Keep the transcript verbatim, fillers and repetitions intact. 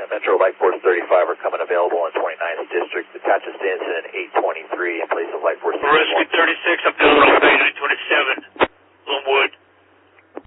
Metro Light Force thirty-five are coming available in twenty-ninth District. Attaches Stanson and